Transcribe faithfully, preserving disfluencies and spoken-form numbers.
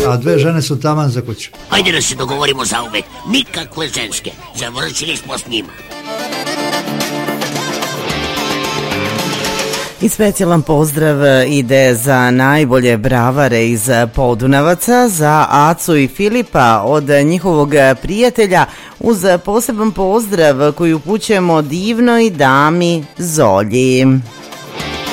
a dve žene su taman za kuću. Ajde da se dogovorimo za uvek, nikakve ženske, završili smo s njima. I specijalan pozdrav ide za najbolje bravare iz Podunavaca, za Acu i Filipa od njihovog prijatelja, uz poseban pozdrav koji upućujemo divnoj dami Zolji.